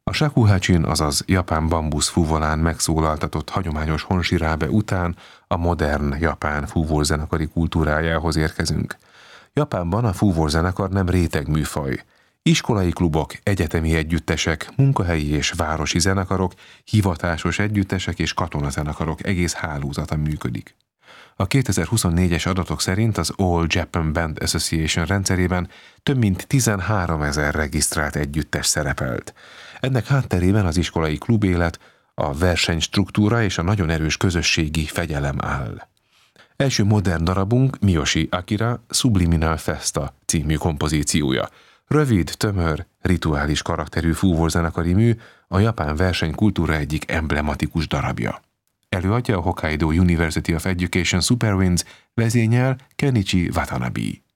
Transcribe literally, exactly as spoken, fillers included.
A shakuhachin, azaz japán bambusz fuvolán megszólaltatott hagyományos honshirábe után a modern japán fúvózenekari kultúrájához érkezünk. Japánban a fúvózenekar nem rétegműfaj. Iskolai klubok, egyetemi együttesek, munkahelyi és városi zenekarok, hivatásos együttesek és katonazenekarok egész hálózata működik. A kétezer-huszonnégyes adatok szerint az All Japan Band Association rendszerében több mint tizenháromezer regisztrált együttes szerepelt. Ennek hátterében az iskolai klubélet, a versenystruktúra és a nagyon erős közösségi fegyelem áll. Első modern darabunk Miyoshi Akira Subliminal Festa című kompozíciója. Rövid, tömör, rituális karakterű fúvózenekari mű, a japán versenykultúra egyik emblematikus darabja. Előadja a Hokkaido University of Education Superwinds, vezényel Kenichi Watanabe.